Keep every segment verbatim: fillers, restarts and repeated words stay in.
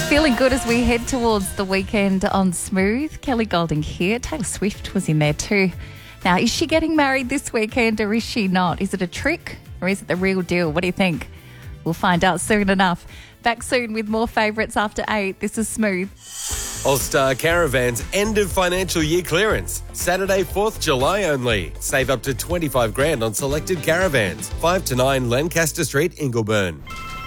Feeling good as we head towards the weekend on Smooth. Kelly Golding here. Taylor Swift was in there too. Now, is she getting married this weekend or is she not? Is it a trick or is it the real deal? What do you think? We'll find out soon enough. Back soon with more favourites after eight. This is Smooth. All-Star Caravans end of financial year clearance. Saturday, fourth of July only. Save up to twenty-five grand on selected caravans. five to nine Lancaster Street, Ingleburn.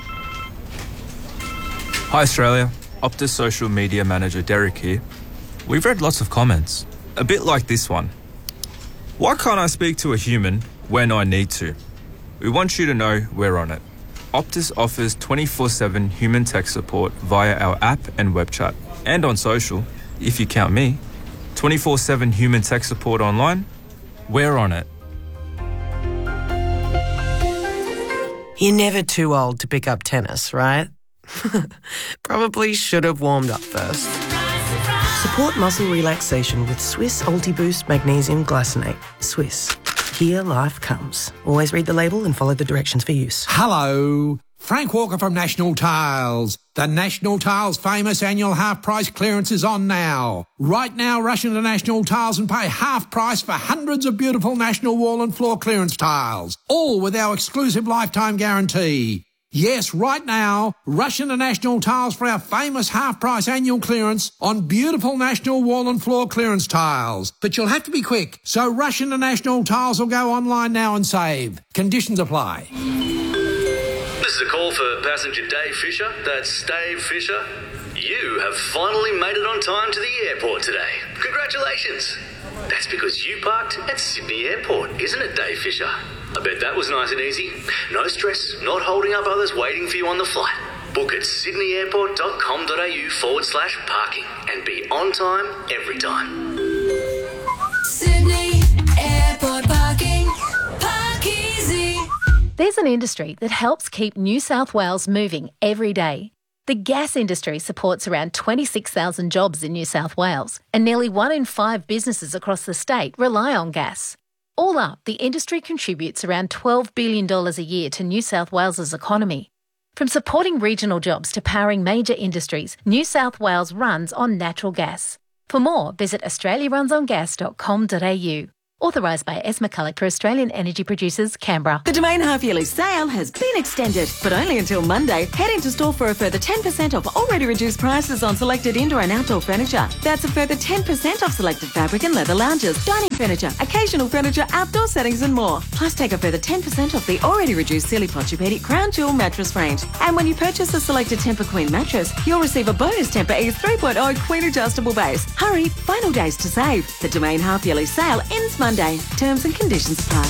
Hi Australia, Optus social media manager Derek here. We've read lots of comments, a bit like this one. Why can't I speak to a human when I need to? We want you to know we're on it. Optus offers twenty-four seven human tech support via our app and web chat. And on social, if you count me, twenty-four seven human tech support online, we're on it. You're never too old to pick up tennis, right? Probably should have warmed up first. Support muscle relaxation with Swiss Ultiboost Magnesium Glycinate. Swiss. Here life comes. Always read the label and follow the directions for use. Hello, Frank Walker from National Tiles. The National Tiles famous annual half price clearance is on now. Right now, rush into National Tiles and pay half price for hundreds of beautiful National wall and floor clearance tiles, all with our exclusive lifetime guarantee. Yes, right now, rush into National Tiles for our famous half-price annual clearance on beautiful National wall and floor clearance tiles. But you'll have to be quick, so rush into National Tiles or go online now and save. Conditions apply. This is a call for passenger Dave Fisher. That's Dave Fisher. You have finally made it on time to the airport today. Congratulations. That's because you parked at Sydney Airport, isn't it, Dave Fisher? I bet that was nice and easy. No stress, not holding up others waiting for you on the flight. Book at sydneyairport.com.au forward slash parking and be on time every time. Sydney Airport parking. Park easy. There's an industry that helps keep New South Wales moving every day. The gas industry supports around twenty-six thousand jobs in New South Wales, and nearly one in five businesses across the state rely on gas. All up, the industry contributes around twelve billion dollars a year to New South Wales's economy. From supporting regional jobs to powering major industries, New South Wales runs on natural gas. For more, visit australia runs on gas dot com dot a u. Authorised by S. McCulloch for Australian Energy Producers, Canberra. The Domain half-yearly sale has been extended, but only until Monday. Head into store for a further ten percent off already reduced prices on selected indoor and outdoor furniture. That's a further ten percent off selected fabric and leather lounges, dining furniture, occasional furniture, outdoor settings and more. Plus take a further ten percent off the already reduced Sealy Posturepedic Crown Jewel mattress range. And when you purchase a selected Tempur Queen mattress, you'll receive a bonus Tempur Ease three point oh Queen adjustable base. Hurry, final days to save. The Domain half-yearly sale ends Monday. Terms and conditions apply.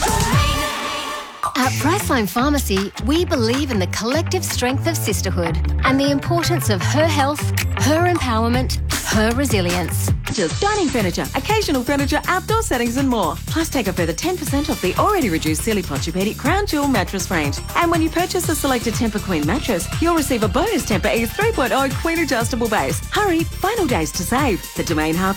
At Priceline Pharmacy, we believe in the collective strength of sisterhood and the importance of her health, her empowerment, her resilience. Just dining furniture, occasional furniture, outdoor settings and more. Plus take a further ten percent off the already reduced Sealy Posturepedic Crown Jewel mattress range. And when you purchase a selected Tempur Queen mattress, you'll receive a bonus Tempur Ease three point oh Queen adjustable base. Hurry, final days to save. The Domain half